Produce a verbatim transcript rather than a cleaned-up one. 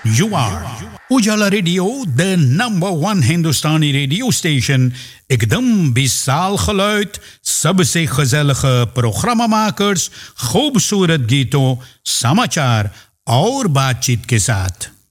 You are Ujala radio the number one Hindustani radio station एकदम बीस साल geluid सबसे gezellige programmamakers खूबसूरत गीतों समाचार और बातचीत के साथ